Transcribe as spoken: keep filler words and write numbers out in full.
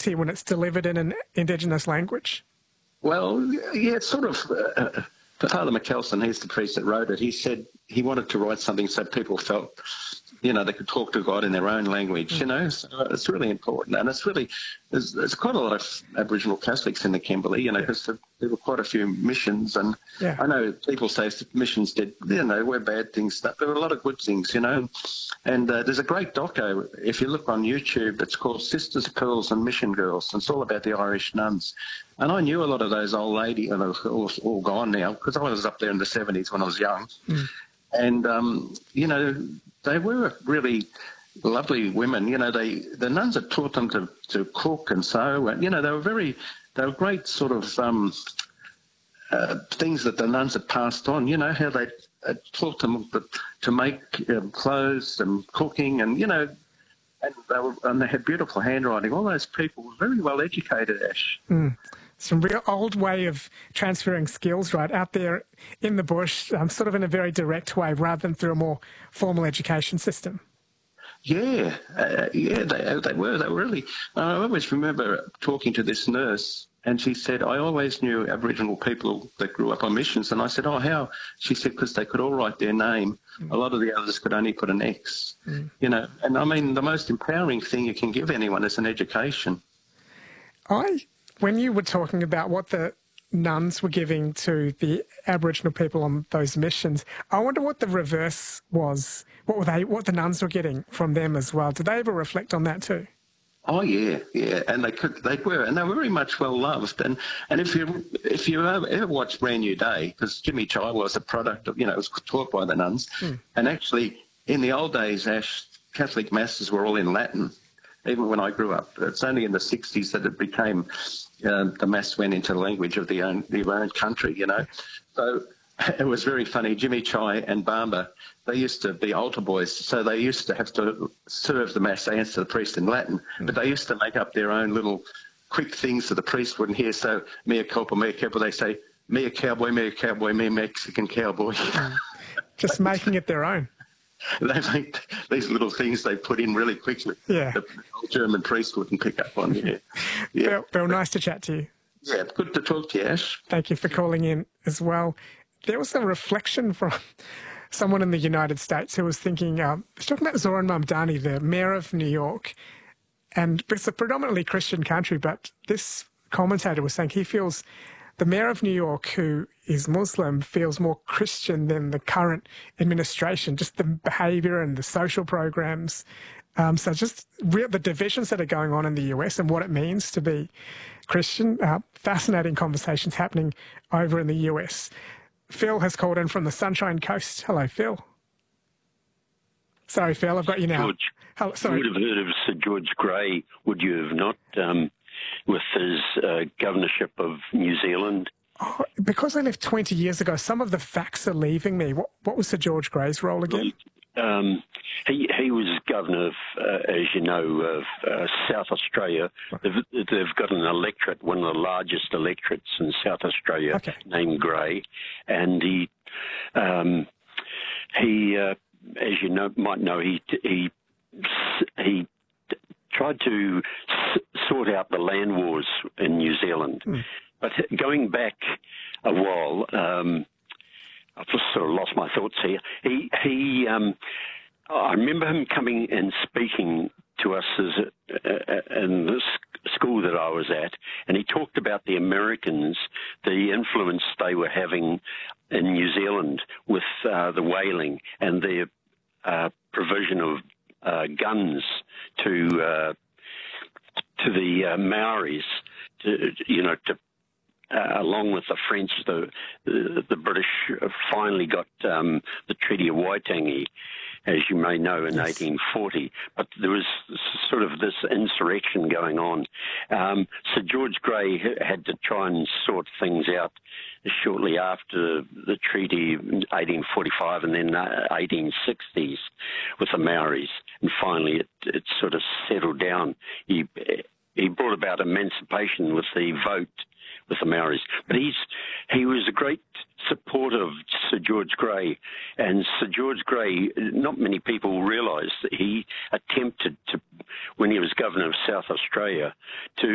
to you when it's delivered in an Indigenous language? Well, yeah, it's sort of... Uh, Father McKelson, he's the priest that wrote it, he said he wanted to write something so people felt, you know, they could talk to God in their own language, mm. you know. So it's really important. And it's really, there's, there's quite a lot of Aboriginal Catholics in the Kimberley, you know, because yeah. there were quite a few missions. And yeah. I know people say missions did, you know, were bad things. But there were a lot of good things, you know. And uh, there's a great doco, if you look on YouTube, it's called Sisters, Pearls and Mission Girls. And it's all about the Irish nuns. And I knew a lot of those old ladies, and they're all, all gone now, because I was up there in the seventies when I was young. Mm. And, um, you know, they were really lovely women. You know, they the nuns had taught them to, to cook and sew. And, you know, they were very, they were great sort of um, uh, things that the nuns had passed on. You know, how they had taught them to, to make um, clothes and cooking and, you know, and they, were, and they had beautiful handwriting. All those people were very well educated, Ash. Mm. Some real old way of transferring skills, right, out there in the bush, um, sort of in a very direct way rather than through a more formal education system. Yeah, uh, yeah, they, they were. They were really... I always remember talking to this nurse, and she said, I always knew Aboriginal people that grew up on missions. And I said, oh, how? She said, because they could all write their name. Mm. A lot of the others could only put an X, mm. you know. And, I mean, the most empowering thing you can give anyone is an education. I... When you were talking about what the nuns were giving to the Aboriginal people on those missions, I wonder what the reverse was. What were they? What the nuns were getting from them as well? Did they ever reflect on that too? Oh yeah, yeah, and they could, they were, and they were very much well loved. And and if you if you ever, ever watched Brand New Day, because Jimmy Chai was a product of, you know, it was taught by the nuns, mm. and actually in the old days, Ash, Catholic masses were all in Latin. Even when I grew up, it's only in the sixties that it became, uh, the mass went into the language of the own, the own country, you know. So it was very funny. Jimmy Chai and Bamba, they used to be altar boys, so they used to have to serve the mass, they answer the priest in Latin, mm. but they used to make up their own little quick things so the priest wouldn't hear. So, mea culpa, mea culpa, they say, me a cowboy, me a cowboy, me a Mexican cowboy. Mm. Just making it their own. They make these little things they put in really quickly. Yeah. The German priest wouldn't pick up on. Yeah. yeah. Bill, Bill, nice to chat to you. Yeah, it's good to talk to you, Ash. Thank you for calling in as well. There was a reflection from someone in the United States who was thinking, um, was talking about Zoran Mamdani, the mayor of New York, and it's a predominantly Christian country, but this commentator was saying he feels the mayor of New York, who is Muslim, feels more Christian than the current administration, just the behaviour and the social programs. Um, so just real, the divisions that are going on in the U S and what it means to be Christian. Uh, fascinating conversations happening over in the U S. Phil has called in from the Sunshine Coast. Hello, Phil. Sorry, Phil, I've got you now. George, Hello, sorry. You would have heard of Sir George Grey, would you have not? Um, with his uh, governorship of New Zealand. Oh, because I left twenty years ago, some of the facts are leaving me. What, what was Sir George Grey's role again? Um, he, he was governor of, uh, as you know, of uh, South Australia. Right. They've, they've got an electorate, one of the largest electorates in South Australia, okay. named Grey. And he, um, he uh, as you know, might know, he he he tried to s sort out the land wars in New Zealand. Mm. But going back a while, um, I've just sort of lost my thoughts here. He, he, um, I remember him coming and speaking to us as a, uh, in the school that I was at, and he talked about the Americans, the influence they were having in New Zealand with uh, the whaling and the uh, provision of uh, guns to uh, to the uh, Maoris, to, you know, to uh, along with the French, the the, the British finally got um, the Treaty of Waitangi, as you may know, in yes. eighteen forty. But there was sort of this insurrection going on. Um, Sir George Grey had to try and sort things out shortly after the treaty in eighteen forty-five and then uh, eighteen sixties with the Maoris. And finally it, it sort of settled down. He, he brought about emancipation with the vote with the Maoris. But he's he was a great supporter of Sir George Grey, and Sir George Grey, not many people realise that he attempted to, when he was governor of South Australia, to